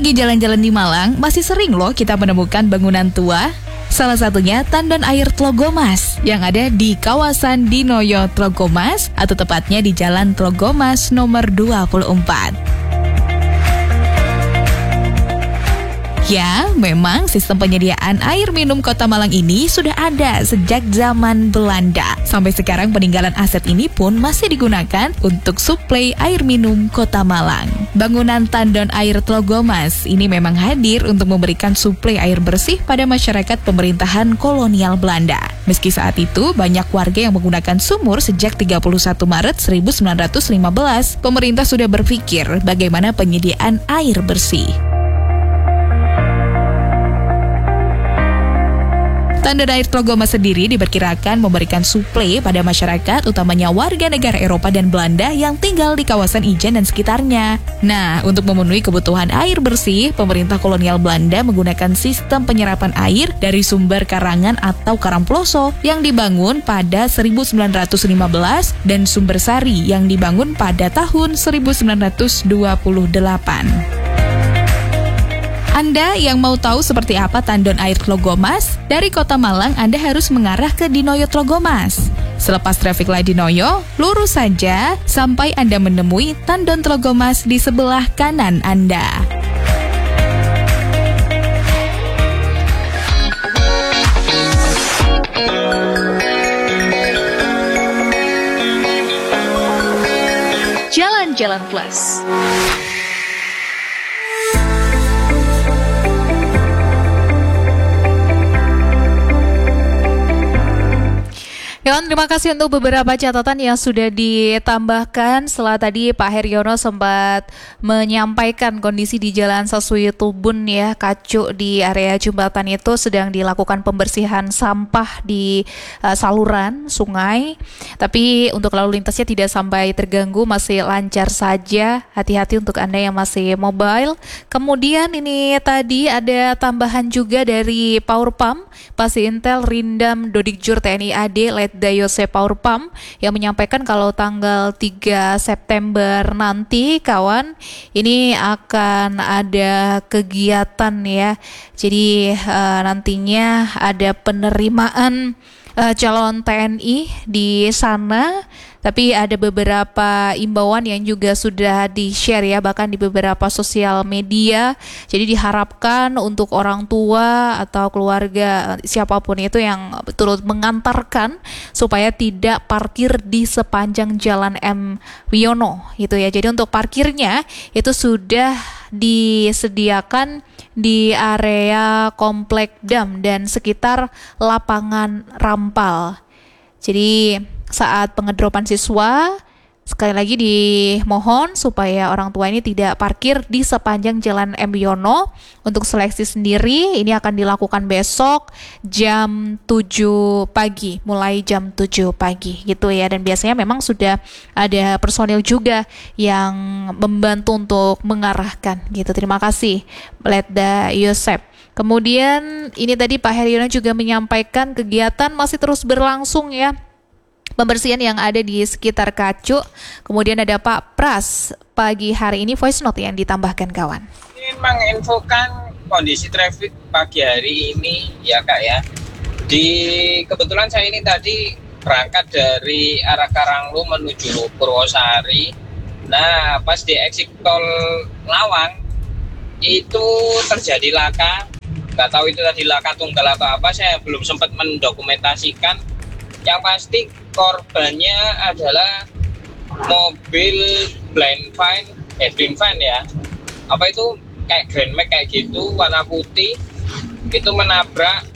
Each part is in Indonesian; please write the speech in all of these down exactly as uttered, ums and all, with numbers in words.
pergi jalan-jalan di Malang, masih sering loh kita menemukan bangunan tua. Salah satunya Tandon Air Tlogomas yang ada di kawasan Dinoyo Tlogomas atau tepatnya di Jalan Tlogomas nomor dua puluh empat. Ya, memang sistem penyediaan air minum Kota Malang ini sudah ada sejak zaman Belanda. Sampai sekarang peninggalan aset ini pun masih digunakan untuk suplai air minum Kota Malang. Bangunan Tandon Air Tlogomas ini memang hadir untuk memberikan suplai air bersih pada masyarakat pemerintahan kolonial Belanda. Meski saat itu banyak warga yang menggunakan sumur sejak tiga puluh satu Maret seribu sembilan ratus lima belas, pemerintah sudah berpikir bagaimana penyediaan air bersih. Tandon Air Tlogomas sendiri diperkirakan memberikan suplai pada masyarakat, utamanya warga negara Eropa dan Belanda yang tinggal di kawasan Ijen dan sekitarnya. Nah, untuk memenuhi kebutuhan air bersih, pemerintah kolonial Belanda menggunakan sistem penyerapan air dari sumber karangan atau karamploso yang dibangun pada seribu sembilan ratus lima belas dan sumber sari yang dibangun pada tahun seribu sembilan ratus dua puluh delapan. Anda yang mau tahu seperti apa Tandon Air Tlogomas, dari Kota Malang Anda harus mengarah ke Dinoyo Tlogomas. Selepas traffic light Dinoyo, lurus saja sampai Anda menemui Tandon Tlogomas di sebelah kanan Anda. Jalan-Jalan Plus. Kawan, terima kasih untuk beberapa catatan yang sudah ditambahkan setelah tadi Pak Heryono sempat menyampaikan kondisi di Jalan Sasui Tubun ya, Kacuk di area jembatan itu sedang dilakukan pembersihan sampah di uh, saluran sungai. Tapi untuk lalu lintasnya tidak sampai terganggu, masih lancar saja. Hati-hati untuk Anda yang masih mobile. Kemudian ini tadi ada tambahan juga dari Power Pump, Pasi Intel Rindam Dodikjur T N I A D Letda Yose Power Pump yang menyampaikan kalau tanggal tiga September nanti kawan ini akan ada kegiatan ya. Jadi uh, nantinya ada penerimaan uh, calon T N I di sana. Tapi ada beberapa imbauan yang juga sudah di-share ya, bahkan di beberapa sosial media. Jadi diharapkan untuk orang tua atau keluarga siapapun itu yang turut mengantarkan supaya tidak parkir di sepanjang Jalan M. Wiono gitu ya. Jadi untuk parkirnya itu sudah disediakan di area Komplek Dam dan sekitar lapangan Rampal. Jadi saat pengedropan siswa, sekali lagi dimohon supaya orang tua ini tidak parkir di sepanjang Jalan M. Wiono. Untuk seleksi sendiri ini akan dilakukan besok jam tujuh pagi, mulai jam tujuh pagi gitu ya. Dan biasanya memang sudah ada personil juga yang membantu untuk mengarahkan gitu. Terima kasih Letda Yosep. Kemudian ini tadi Pak Heryono juga menyampaikan kegiatan masih terus berlangsung ya, pembersihan yang ada di sekitar Kacuk. Kemudian ada Pak Pras pagi hari ini voice note yang ditambahkan kawan. Ini menginfokan kondisi traffic pagi hari ini ya Kak ya. Di kebetulan saya ini tadi berangkat dari arah Karanglo menuju Purwosari. Nah pas di exit tol Lawang itu terjadi laka. Nggak tahu itu tadi laka tunggal atau apa, saya belum sempat mendokumentasikan. Yang pasti korbannya adalah mobil blind van, eh blind van ya, apa itu kayak Grand Max kayak gitu warna putih, itu menabrak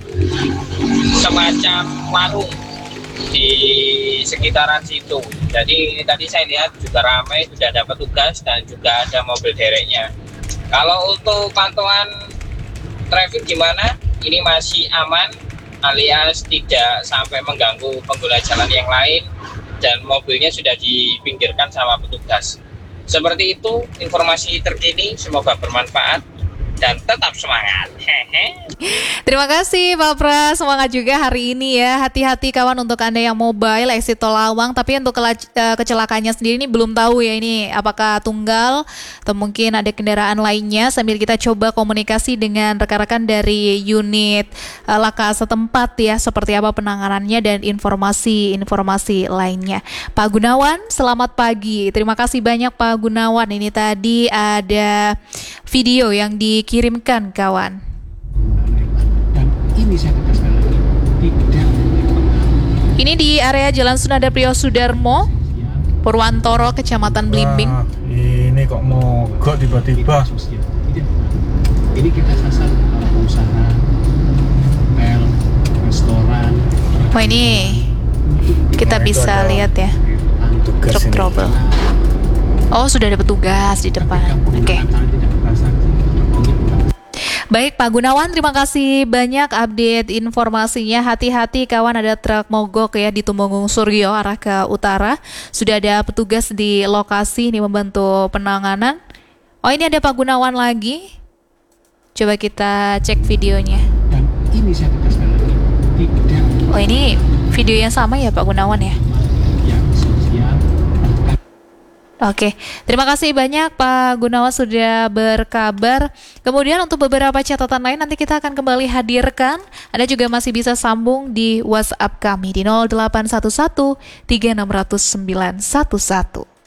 semacam warung di sekitaran situ. Jadi tadi saya lihat juga ramai, sudah ada petugas dan juga ada mobil dereknya. Kalau untuk pantauan traffic gimana? Ini masih aman, alias tidak sampai mengganggu pengguna jalan yang lain dan mobilnya sudah dipinggirkan sama petugas. Seperti itu informasi terkini, semoga bermanfaat. dan tetap semangat. Hehe. Terima kasih Pak Pras, semangat juga hari ini ya. Hati-hati kawan untuk Anda yang mobile exit tol Lawang. Tapi untuk kela- uh, kecelakaannya sendiri ini belum tahu ya, ini apakah tunggal atau mungkin ada kendaraan lainnya. Sambil kita coba komunikasi dengan rekan-rekan dari unit uh, laka setempat ya, seperti apa penanganannya dan informasi-informasi lainnya. Pak Gunawan, selamat pagi. Terima kasih banyak Pak Gunawan. Ini tadi ada video yang dikirimkan kawan. Dan ini saya tegaskan lagi, tidak Ini di area Jalan Sunada Priyo Sudarmo, Purwantoro, Kecamatan Blimbing. Wah, ini kok mogok tiba-tiba. sosial. Tidak benar. Ini kita sasar pengusaha, hotel, restoran. Wah, ini kita Nah, itu bisa ada lihat ya, Tugas truk ini. trouble. Oh, sudah ada petugas di depan. Oke. Baik Pak Gunawan, terima kasih banyak update informasinya. Hati-hati kawan, ada truk mogok ya di Tumenggung Suryo arah ke utara. Sudah ada petugas di lokasi ini membantu penanganan. Oh, ini ada Pak Gunawan lagi. Coba kita cek videonya. Dan ini saya tegaskan lagi, tidak Oh, ini video yang sama ya Pak Gunawan ya? yang sosial. Oke, terima kasih banyak Pak Gunawan sudah berkabar. Kemudian untuk beberapa catatan lain nanti kita akan kembali hadirkan. Anda juga masih bisa sambung di WhatsApp kami di nol delapan satu satu tiga enam nol nol sembilan satu satu.